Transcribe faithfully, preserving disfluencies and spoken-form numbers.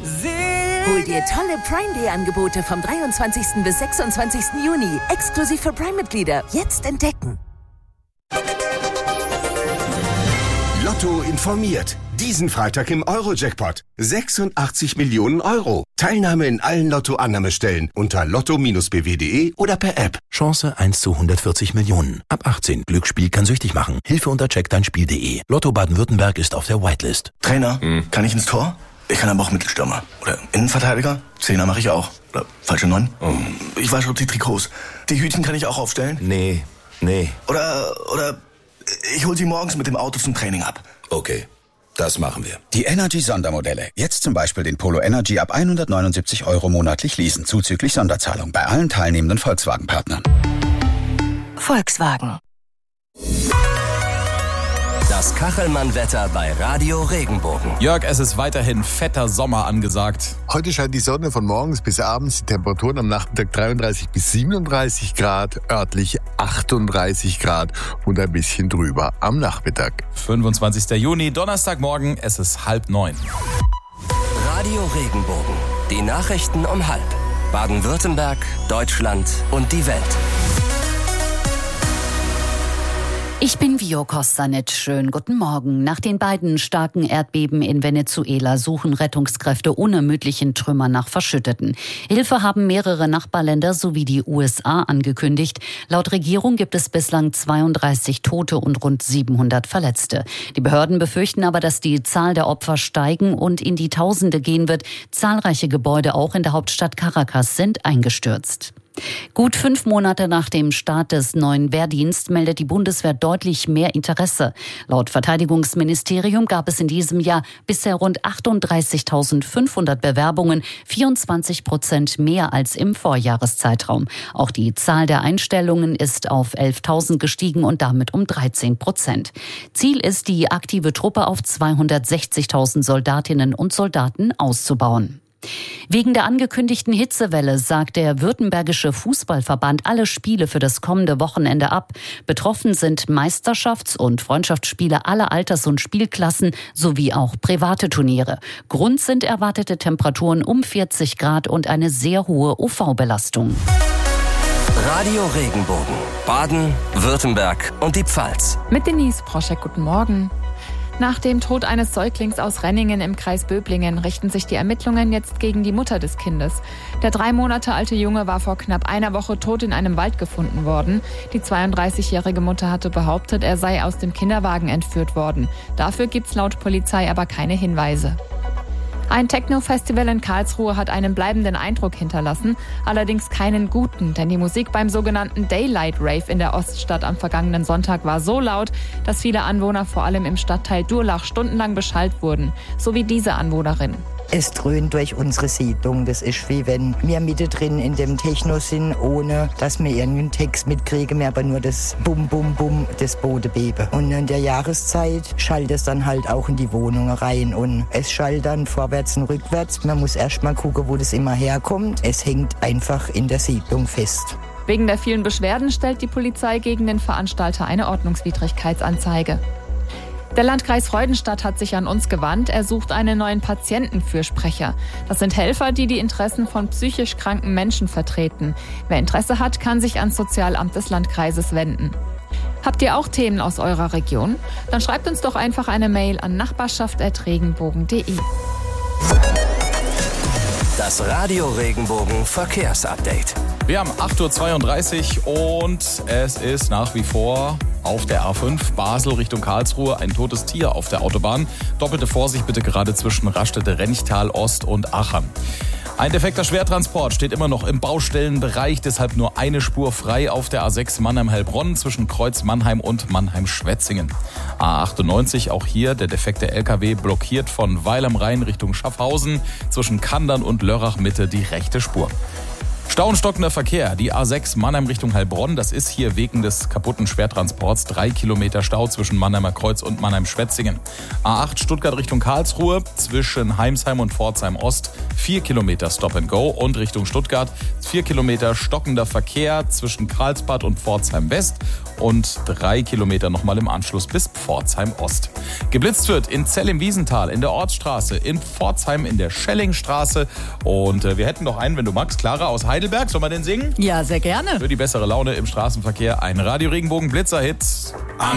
Hol dir tolle Prime Day Angebote vom dreiundzwanzigsten bis sechsundzwanzigsten Juni. Exklusiv für Prime-Mitglieder. Jetzt entdecken. Lotto informiert. Diesen Freitag im Euro-Jackpot. sechsundachtzig Millionen Euro. Teilnahme in allen Lotto-Annahmestellen unter lotto Bindestrich b w punkt d e oder per App. Chance eins zu hundertvierzig Millionen. Ab achtzehn. Glücksspiel kann süchtig machen. Hilfe unter check dein Spiel punkt d e. Lotto Baden-Württemberg ist auf der Whitelist. Trainer, hm. kann ich ins Tor? Ich kann aber auch Mittelstürmer. Oder Innenverteidiger? Zehner mache ich auch. Oder falsche Neun? Oh. Ich wasche auch die Trikots. Die Hütchen kann ich auch aufstellen? Nee, nee. Oder, oder ich hol sie morgens mit dem Auto zum Training ab. Okay, das machen wir. Die Energy-Sondermodelle. Jetzt zum Beispiel den Polo Energy ab hundertneunundsiebzig Euro monatlich leasen, zuzüglich Sonderzahlung bei allen teilnehmenden Volkswagen-Partnern. Volkswagen. Das Kachelmann-Wetter bei Radio Regenbogen. Jörg, es ist weiterhin fetter Sommer angesagt. Heute scheint die Sonne von morgens bis abends. Die Temperaturen am Nachmittag dreiunddreißig bis siebenunddreißig Grad, örtlich achtunddreißig Grad und ein bisschen drüber am Nachmittag. fünfundzwanzigsten Juni, Donnerstagmorgen, es ist halb neun. Radio Regenbogen. Die Nachrichten um halb. Baden-Württemberg, Deutschland und die Welt. Ich bin Vio Kostanec. Schönen guten Morgen. Nach den beiden starken Erdbeben in Venezuela suchen Rettungskräfte unermüdlichen Trümmern nach Verschütteten. Hilfe haben mehrere Nachbarländer sowie die U S A angekündigt. Laut Regierung gibt es bislang zweiunddreißig Tote und rund siebenhundert Verletzte. Die Behörden befürchten aber, dass die Zahl der Opfer steigen und in die Tausende gehen wird. Zahlreiche Gebäude auch in der Hauptstadt Caracas sind eingestürzt. Gut fünf Monate nach dem Start des neuen Wehrdienst meldet die Bundeswehr deutlich mehr Interesse. Laut Verteidigungsministerium gab es in diesem Jahr bisher rund achtunddreißigtausendfünfhundert Bewerbungen, vierundzwanzig Prozent mehr als im Vorjahreszeitraum. Auch die Zahl der Einstellungen ist auf elftausend gestiegen und damit um dreizehn Prozent. Ziel ist, die aktive Truppe auf zweihundertsechzigtausend Soldatinnen und Soldaten auszubauen. Wegen der angekündigten Hitzewelle sagt der Württembergische Fußballverband alle Spiele für das kommende Wochenende ab. Betroffen sind Meisterschafts- und Freundschaftsspiele aller Alters- und Spielklassen sowie auch private Turniere. Grund sind erwartete Temperaturen um vierzig Grad und eine sehr hohe U V-Belastung. Radio Regenbogen. Baden, Württemberg und die Pfalz. Mit Denise Proschek, guten Morgen. Nach dem Tod eines Säuglings aus Renningen im Kreis Böblingen richten sich die Ermittlungen jetzt gegen die Mutter des Kindes. Der drei Monate alte Junge war vor knapp einer Woche tot in einem Wald gefunden worden. Die zweiunddreißigjährige Mutter hatte behauptet, er sei aus dem Kinderwagen entführt worden. Dafür gibt's laut Polizei aber keine Hinweise. Ein Techno-Festival in Karlsruhe hat einen bleibenden Eindruck hinterlassen, allerdings keinen guten, denn die Musik beim sogenannten Daylight Rave in der Oststadt am vergangenen Sonntag war so laut, dass viele Anwohner vor allem im Stadtteil Durlach stundenlang beschallt wurden, so wie diese Anwohnerin. Es dröhnt durch unsere Siedlung. Das ist wie wenn wir mittendrin in dem Techno sind, ohne dass wir irgendeinen Text mitkriegen, mehr aber nur das Bum, Bum, Bum, das Bodenbeben. Und in der Jahreszeit schallt es dann halt auch in die Wohnungen rein und es schallt dann vorwärts und rückwärts. Man muss erst mal gucken, wo das immer herkommt. Es hängt einfach in der Siedlung fest. Wegen der vielen Beschwerden stellt die Polizei gegen den Veranstalter eine Ordnungswidrigkeitsanzeige. Der Landkreis Freudenstadt hat sich an uns gewandt. Er sucht einen neuen Patientenfürsprecher. Das sind Helfer, die die Interessen von psychisch kranken Menschen vertreten. Wer Interesse hat, kann sich ans Sozialamt des Landkreises wenden. Habt ihr auch Themen aus eurer Region? Dann schreibt uns doch einfach eine Mail an nachbarschaft at regenbogen punkt de. Das Radio Regenbogen Verkehrsupdate. Wir haben acht Uhr zweiunddreißig und es ist nach wie vor auf der A fünf Basel Richtung Karlsruhe ein totes Tier auf der Autobahn. Doppelte Vorsicht bitte gerade zwischen Raststätte Renchtal Ost und Achern. Ein defekter Schwertransport steht immer noch im Baustellenbereich, deshalb nur eine Spur frei auf der A sechs Mannheim-Heilbronn zwischen Kreuz Mannheim und Mannheim-Schwetzingen. A achtundneunzig, auch hier der defekte L K W blockiert von Weil am Rhein Richtung Schaffhausen zwischen Kandern und Lörrach Mitte die rechte Spur. Stau und stockender Verkehr. Die A sechs Mannheim Richtung Heilbronn. Das ist hier wegen des kaputten Schwertransports. Drei Kilometer Stau zwischen Mannheimer Kreuz und Mannheim-Schwetzingen. A acht Stuttgart Richtung Karlsruhe. Zwischen Heimsheim und Pforzheim Ost. Vier Kilometer Stop and Go. Und Richtung Stuttgart. Vier Kilometer stockender Verkehr zwischen Karlsbad und Pforzheim West. Und drei Kilometer nochmal im Anschluss bis Pforzheim Ost. Geblitzt wird in Zell im Wiesental, in der Ortsstraße, in Pforzheim, in der Schellingstraße. Und äh, wir hätten noch einen, wenn du magst, Clara aus Heidelberg. Sollen wir den singen? Ja, sehr gerne. Für die bessere Laune im Straßenverkehr ein Radio Regenbogen Blitzer-Hit.